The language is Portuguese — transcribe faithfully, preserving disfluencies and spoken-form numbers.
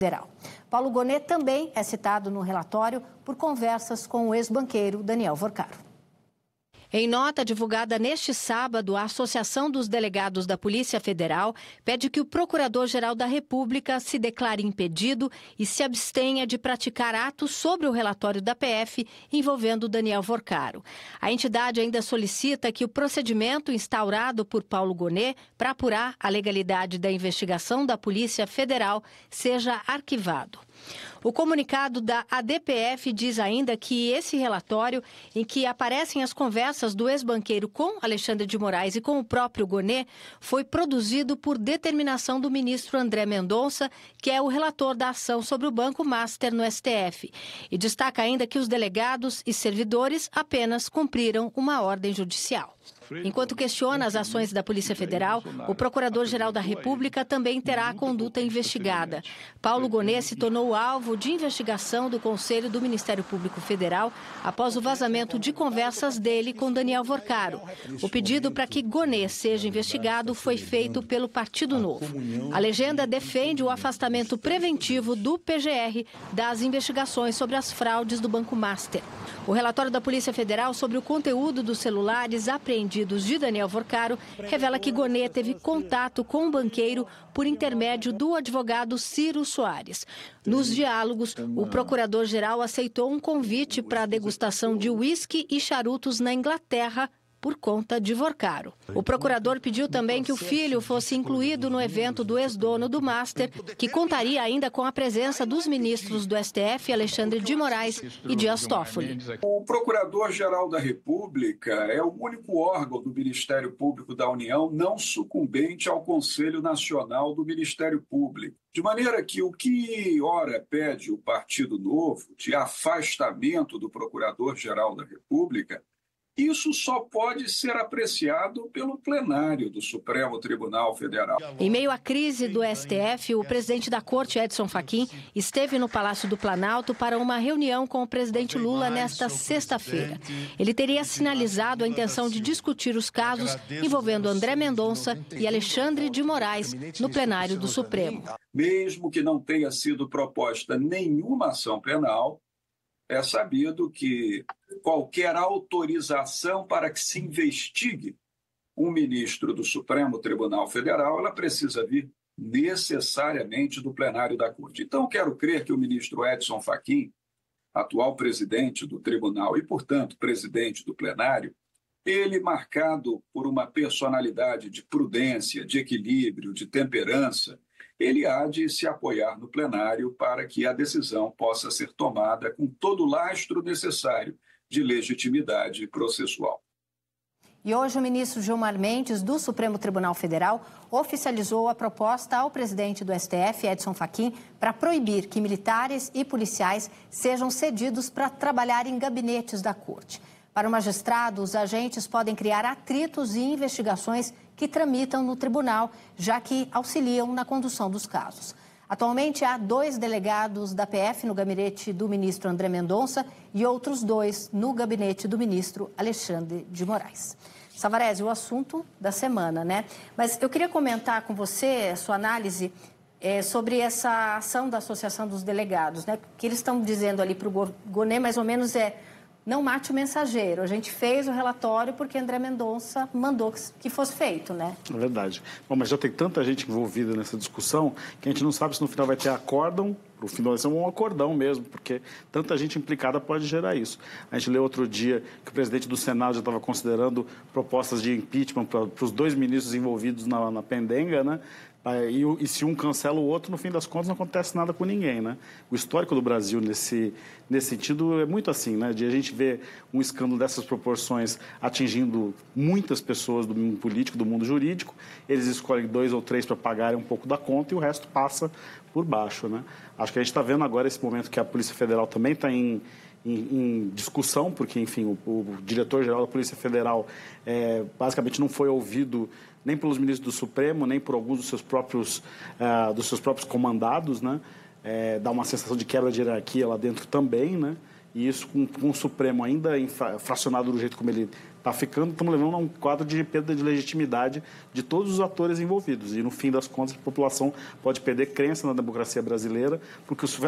Federal. Paulo Gonet também é citado no relatório por conversas com o ex-banqueiro Daniel Vorcaro. Em nota divulgada neste sábado, a Associação dos Delegados da Polícia Federal pede que o Procurador-Geral da República se declare impedido e se abstenha de praticar atos sobre o relatório da P F envolvendo Daniel Vorcaro. A entidade ainda solicita que o procedimento instaurado por Paulo Gonet para apurar a legalidade da investigação da Polícia Federal seja arquivado. O comunicado da A D P F diz ainda que esse relatório, em que aparecem as conversas do ex-banqueiro com Alexandre de Moraes e com o próprio Gonet, foi produzido por determinação do ministro André Mendonça, que é o relator da ação sobre o Banco Master no S T F. E destaca ainda que os delegados e servidores apenas cumpriram uma ordem judicial. Enquanto questiona as ações da Polícia Federal, o Procurador-Geral da República também terá a conduta investigada. Paulo Gonet se tornou alvo de investigação do Conselho do Ministério Público Federal após o vazamento de conversas dele com Daniel Vorcaro. O pedido para que Gonet seja investigado foi feito pelo Partido Novo. A legenda defende o afastamento preventivo do P G R das investigações sobre as fraudes do Banco Master. O relatório da Polícia Federal sobre o conteúdo dos celulares apreendidos de Daniel Vorcaro revela que Gonet teve contato com o banqueiro por intermédio do advogado Ciro Soares. Nos diálogos, o procurador-geral aceitou um convite para a degustação de uísque e charutos na Inglaterra por conta de Vorcaro. O procurador pediu também que o filho fosse incluído no evento do ex-dono do Master, que contaria ainda com a presença dos ministros do S T F, Alexandre de Moraes e Dias Toffoli. O Procurador-Geral da República é o único órgão do Ministério Público da União não sucumbente ao Conselho Nacional do Ministério Público. De maneira que o que, ora, pede o Partido Novo de afastamento do Procurador-Geral da República, isso só pode ser apreciado pelo plenário do Supremo Tribunal Federal. Em meio à crise do S T F, o presidente da Corte, Edson Fachin, esteve no Palácio do Planalto para uma reunião com o presidente Lula nesta sexta-feira. Ele teria sinalizado a intenção de discutir os casos envolvendo André Mendonça e Alexandre de Moraes no plenário do Supremo. Mesmo que não tenha sido proposta nenhuma ação penal, é sabido que qualquer autorização para que se investigue um ministro do Supremo Tribunal Federal, ela precisa vir necessariamente do plenário da Corte. Então, quero crer que o ministro Edson Fachin, atual presidente do tribunal e, portanto, presidente do plenário, ele, marcado por uma personalidade de prudência, de equilíbrio, de temperança, ele há de se apoiar no plenário para que a decisão possa ser tomada com todo o lastro necessário de legitimidade processual. E hoje o ministro Gilmar Mendes, do Supremo Tribunal Federal, oficializou a proposta ao presidente do S T F, Edson Fachin, para proibir que militares e policiais sejam cedidos para trabalhar em gabinetes da Corte. Para o magistrado, os agentes podem criar atritos e investigações que tramitam no tribunal, já que auxiliam na condução dos casos. Atualmente, há dois delegados da P F no gabinete do ministro André Mendonça e outros dois no gabinete do ministro Alexandre de Moraes. Savarese, o assunto da semana, né? Mas eu queria comentar com você a sua análise é, sobre essa ação da Associação dos Delegados, né? Que eles estão dizendo ali para o Gonet, mais ou menos, é: não mate o mensageiro. A gente fez o relatório porque André Mendonça mandou que fosse feito, né? É verdade. Bom, mas já tem tanta gente envolvida nessa discussão que a gente não sabe se no final vai ter acórdão. Para o final vai ser um acordão mesmo, porque tanta gente implicada pode gerar isso. A gente leu outro dia que o presidente do Senado já estava considerando propostas de impeachment para, para os dois ministros envolvidos na, na pendenga, né? E, e se um cancela o outro, no fim das contas, não acontece nada com ninguém, né? O histórico do Brasil, nesse, nesse sentido, é muito assim, né? De a gente ver um escândalo dessas proporções atingindo muitas pessoas do mundo político, do mundo jurídico, eles escolhem dois ou três para pagarem um pouco da conta e o resto passa por baixo, né? Acho que a gente está vendo agora esse momento que a Polícia Federal também está em... Em, em discussão, porque, enfim, o, o diretor-geral da Polícia Federal é, basicamente não foi ouvido nem pelos ministros do Supremo, nem por alguns dos seus próprios, uh, dos seus próprios comandados, né? É, dá uma sensação de quebra de hierarquia lá dentro também, né? E isso com, com o Supremo ainda infra, fracionado do jeito como ele Está ficando, estamos levando a um quadro de perda de legitimidade de todos os atores envolvidos. E, no fim das contas, a população pode perder crença na democracia brasileira, porque